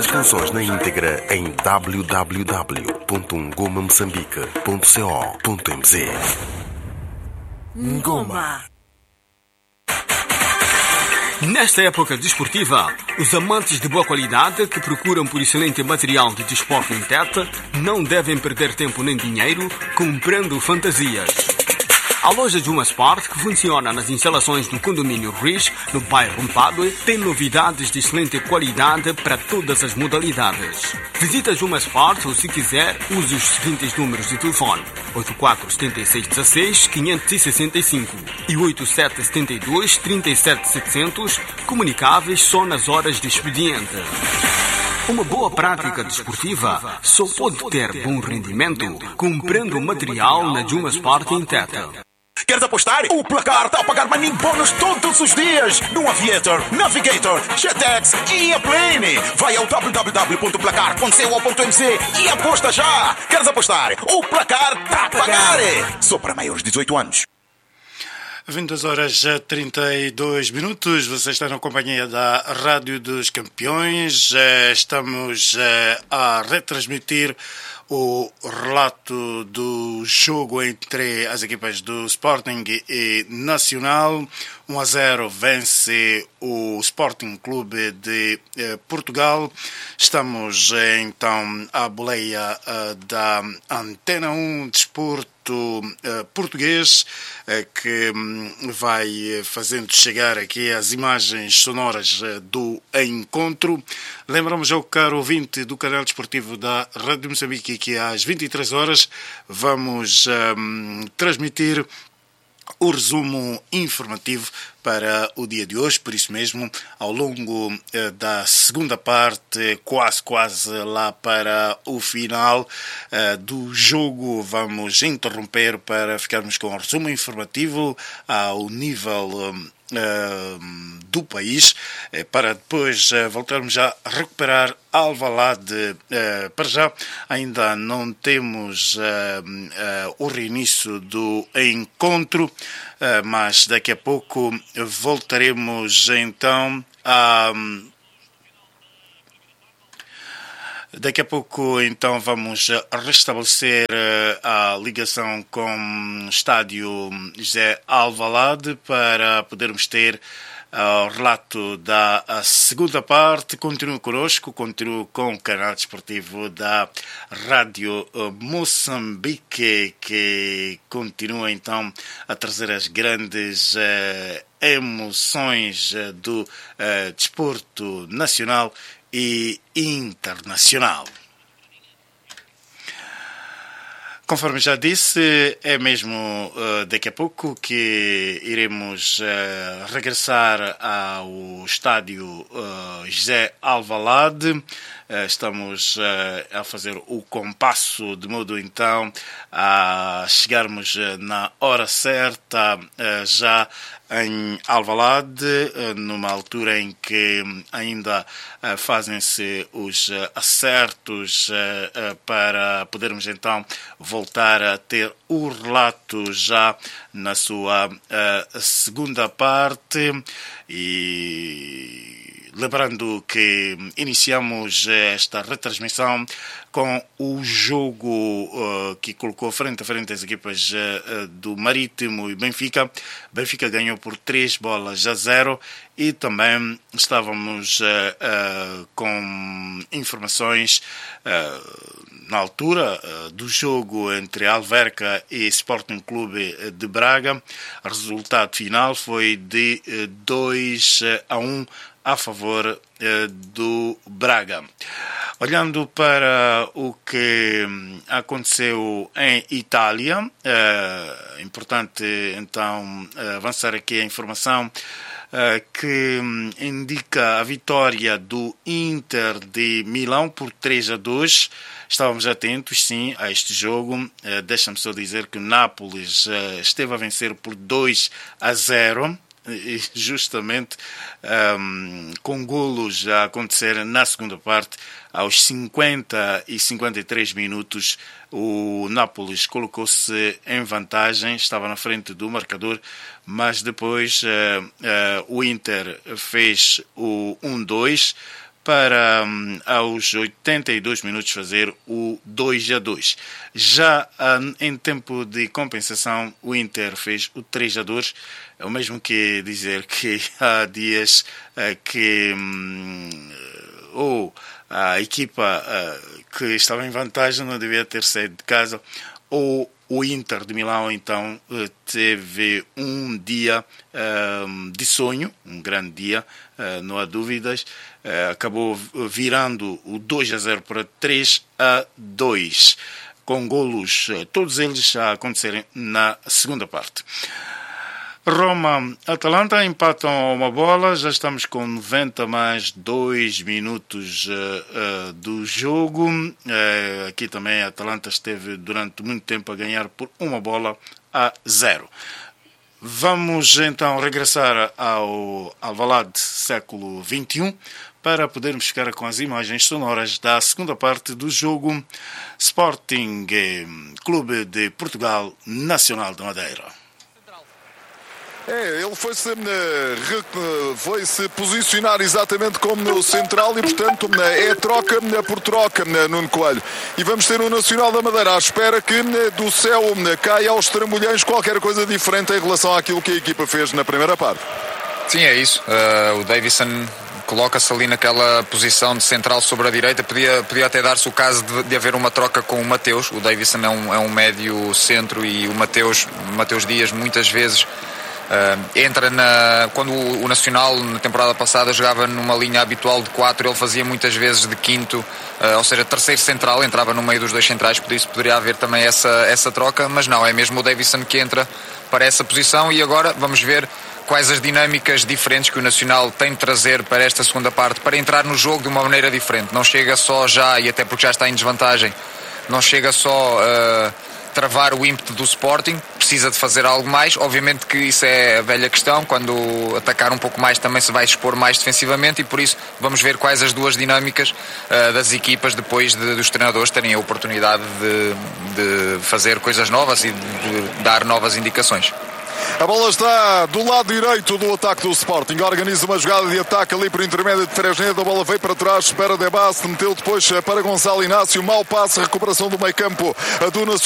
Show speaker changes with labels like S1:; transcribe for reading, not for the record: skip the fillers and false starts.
S1: as canções na íntegra em www.ngomamoçambique.co.mz.
S2: Ngoma.
S3: Nesta época desportiva, os amantes de boa qualidade que procuram por excelente material de desporto em Tete não devem perder tempo nem dinheiro comprando fantasias. A loja Juma Sport, que funciona nas instalações do condomínio Riz, no bairro Mpadue, tem novidades de excelente qualidade para todas as modalidades. Visita Juma Sport ou, se quiser, use os seguintes números de telefone: 847616-565 e 8772-37700, comunicáveis só nas horas de expediente. Uma boa prática desportiva só pode ter bom rendimento comprando material na Juma Sport em Tete.
S4: Queres apostar? O Placar está a pagar money bônus todos os dias no Aviator, Navigator, Jetex e Airplane. Vai ao www.placar.co.mz e aposta já. Queres apostar? O Placar está a pagar. Só para maiores de 18 anos.
S5: 22h32. Você está na companhia da Rádio dos Campeões. Estamos a retransmitir o relato do jogo entre as equipas do Sporting e Nacional. 1-0 vence o Sporting Clube de Portugal. Estamos então à boleia da Antena 1 Desporto português, que vai fazendo chegar aqui as imagens sonoras do encontro. Lembramos ao caro ouvinte do canal desportivo da Rádio Moçambique que às 23 horas vamos transmitir o resumo informativo para o dia de hoje. Por isso mesmo, ao longo da segunda parte, quase lá para o final do jogo, vamos interromper para ficarmos com o resumo informativo ao nível do país, para depois voltarmos a recuperar Alvalade. Para já ainda não temos o reinício do encontro, mas daqui a pouco voltaremos então a... Daqui a pouco, então, vamos restabelecer a ligação com o estádio José Alvalade para podermos ter o relato da segunda parte. Continue connosco, continue com o canal desportivo da Rádio Moçambique, que continua, então, a trazer as grandes emoções do desporto nacional e internacional. Conforme já disse, é mesmo daqui a pouco que iremos regressar ao estádio José Alvalade. Estamos a fazer o compasso de modo então a chegarmos na hora certa já em Alvalade, numa altura em que ainda fazem-se os acertos para podermos então voltar a ter o relato já na sua segunda parte. E lembrando que iniciamos esta retransmissão com o jogo que colocou frente a frente as equipas do Marítimo e Benfica. Benfica ganhou por 3-0 e também estávamos com informações na altura do jogo entre Alverca e Sporting Clube de Braga. O resultado final foi de 2-1 a favor do Braga. Olhando para o que aconteceu em Itália, é importante então avançar aqui a informação que indica a vitória do Inter de Milão por 3-2. Estávamos atentos, sim, a este jogo. Deixa-me só dizer que o Nápoles esteve a vencer por 2-0. E justamente com golos a acontecer na segunda parte, aos 50 e 53 minutos, o Nápoles colocou-se em vantagem, estava na frente do marcador, mas depois o Inter fez o 1-2 para aos 82 minutos fazer o 2-2. Já em tempo de compensação, o Inter fez o 3-2. É o mesmo que dizer que há dias que ou a equipa que estava em vantagem não devia ter saído de casa, ou o Inter de Milão então teve um dia de sonho, um grande dia, não há dúvidas. Acabou virando o 2-0 para 3-2, com golos, todos eles a acontecerem na segunda parte. Roma-Atalanta empatam a uma bola, já estamos com 90 mais 2 minutos do jogo. Aqui também a Atalanta esteve durante muito tempo a ganhar por 1-0. Vamos então regressar ao Alvalade século XXI para podermos ficar com as imagens sonoras da segunda parte do jogo Sporting Clube de Portugal Nacional de Madeira.
S2: Ele foi-se posicionar exatamente como no central e, portanto, é troca por troca, Nuno Coelho. E vamos ter um Nacional da Madeira à espera que do céu caia aos trambolhões qualquer coisa diferente em relação àquilo que a equipa fez na primeira parte.
S6: Sim, é isso. O Davison coloca-se ali naquela posição de central sobre a direita. Podia até dar-se o caso de haver uma troca com o Mateus. O Davison é um médio centro e o Mateus Dias muitas vezes entra quando o Nacional na temporada passada jogava numa linha habitual de 4, ele fazia muitas vezes de quinto, ou seja, terceiro central, entrava no meio dos dois centrais, por isso poderia haver também essa troca, mas não, é mesmo o Davison que entra para essa posição. E agora vamos ver quais as dinâmicas diferentes que o Nacional tem de trazer para esta segunda parte, para entrar no jogo de uma maneira diferente. Não chega só já, e até porque já está em desvantagem, não chega só travar o ímpeto do Sporting, precisa de fazer algo mais. Obviamente que isso é a velha questão, quando atacar um pouco mais também se vai expor mais defensivamente, e por isso vamos ver quais as duas dinâmicas das equipas depois dos treinadores terem a oportunidade de fazer coisas novas e de dar novas indicações.
S2: A bola está do lado direito do ataque do Sporting. Organiza uma jogada de ataque ali por intermédio de Fresnedo. A bola veio para trás para Debast, meteu depois para Gonçalo Inácio. Mau passe, recuperação do meio campo do Nacional.